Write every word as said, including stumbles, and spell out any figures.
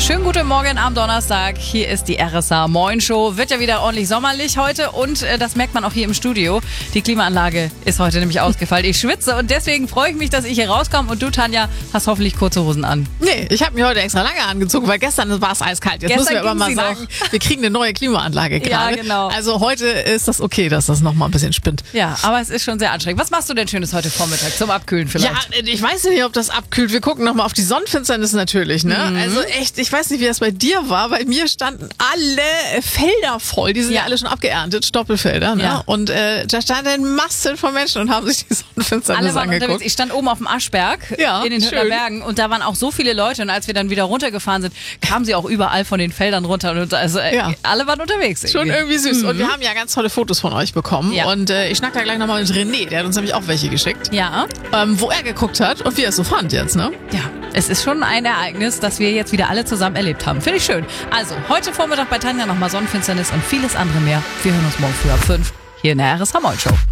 Schönen guten Morgen am Donnerstag. Hier ist die R S A Moin Show. Wird ja wieder ordentlich sommerlich heute und äh, das merkt man auch hier im Studio. Die Klimaanlage ist heute nämlich ausgefallen. Ich schwitze und deswegen freue ich mich, dass ich hier rauskomme und du, Tanja, hast hoffentlich kurze Hosen an. Nee, ich habe mir heute extra lange angezogen, weil gestern war es eiskalt. Jetzt Gestern müssen wir aber mal ging sie sagen, noch. wir kriegen eine neue Klimaanlage gerade. Ja, genau. Also heute ist das okay, dass das noch mal ein bisschen spinnt. Ja, aber es ist schon sehr anstrengend. Was machst du denn Schönes heute Vormittag zum Abkühlen vielleicht? Ja, ich weiß nicht, ob das abkühlt. Wir gucken noch mal auf die Sonnenfinsternis natürlich, ne? Mhm. Also echt, ich weiß nicht, wie das bei dir war. Bei mir standen alle Felder voll. Die sind ja, Ja. alle schon abgeerntet, Stoppelfelder, ne? Ja. Und äh, da standen Massen von Menschen und haben sich die Sonnenfinsternis Alle waren angeguckt. unterwegs. Ich stand oben auf dem Aschberg Ja, in den schön. Hüttener Bergen und da waren auch so viele Leute und als wir dann wieder runtergefahren sind, kamen sie auch überall von den Feldern runter und also äh, Ja. alle waren unterwegs. Schon irgendwie süß. Und wir haben ja ganz tolle Fotos von euch bekommen. Ja. Und äh, ich schnack da gleich nochmal mit René, der hat uns nämlich auch welche geschickt, Ja, ähm, wo er geguckt hat und wie er es so fand jetzt, ne? ja. Es ist schon ein Ereignis, das wir jetzt wieder alle zusammen erlebt haben. Finde ich schön. Also, heute Vormittag bei Tanja nochmal Sonnenfinsternis und vieles andere mehr. Wir hören uns morgen früh ab fünf hier in der R S A Moin Show.